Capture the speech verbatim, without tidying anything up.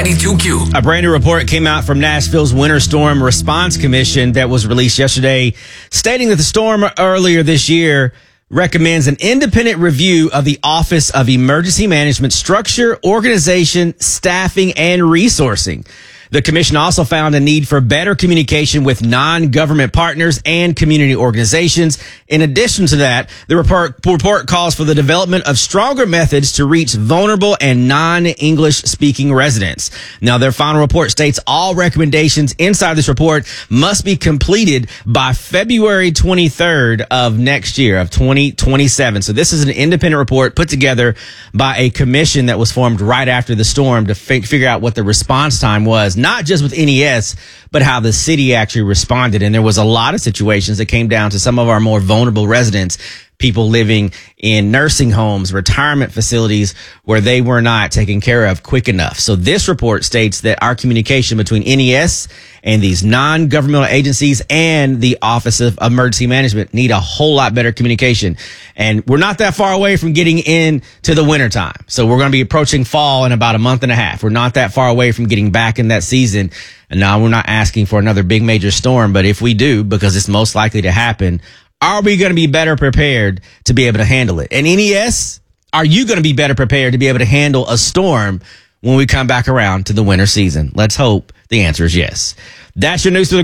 ninety-two Q. A brand new report came out from Nashville's Winter Storm Response Commission that was released yesterday, stating that the storm earlier this year recommends an independent review of the Office of Emergency Management structure, organization, staffing, and resourcing. The commission also found a need for better communication with non-government partners and community organizations. In addition to that, the report, report calls for the development of stronger methods to reach vulnerable and non-English speaking residents. Now, their final report states all recommendations inside this report must be completed by February twenty-third of next year, of twenty twenty-seven. So this is an independent report put together by a commission that was formed right after the storm to f- figure out what the response time was. Not just with N E S, but how the city actually responded. And there was a lot of situations that came down to some of our more vulnerable residents, people living in nursing homes, retirement facilities, where they were not taken care of quick enough. So this report states that our communication between N E S and these non-governmental agencies and the Office of Emergency Management need a whole lot better communication. And we're not that far away from getting into the wintertime. So we're going to be approaching fall in about a month and a half. We're not that far away from getting back in that season. And now we're not asking for another big major storm, but if we do, because it's most likely to happen, are we going to be better prepared to be able to handle it? And N E S, are you going to be better prepared to be able to handle a storm when we come back around to the winter season? Let's hope the answer is yes. That's your news.